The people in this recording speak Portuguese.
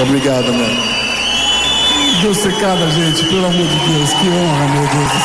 Obrigado, mano. Deu secada, gente, pelo amor de Deus, que honra, meu Deus do